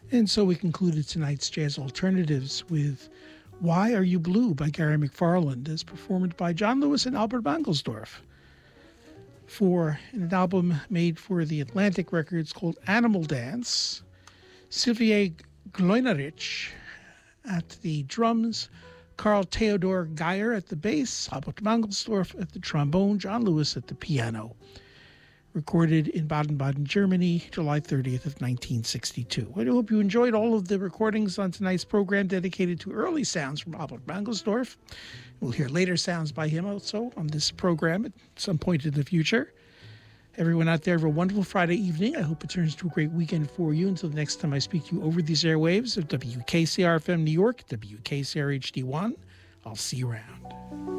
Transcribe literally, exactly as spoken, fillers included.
And so we concluded tonight's Jazz Alternatives with Why Are You Blue by Gary McFarland, as performed by John Lewis and Albert Mangelsdorf, for an album made for the Atlantic Records called Animal Dance. Sylvie Gloinerich at the drums, Carl Theodor Geyer at the bass, Albert Mangelsdorf at the trombone, John Lewis at the piano. Recorded in Baden-Baden, Germany, July thirtieth of nineteen sixty-two. I hope you enjoyed all of the recordings on tonight's program dedicated to early sounds from Albert Mangelsdorf. We'll hear later sounds by him also on this program at some point in the future. Everyone out there, have a wonderful Friday evening. I hope it turns into a great weekend for you. Until the next time I speak to you over these airwaves of W K C R F M New York, W K C R H D one, I'll see you around.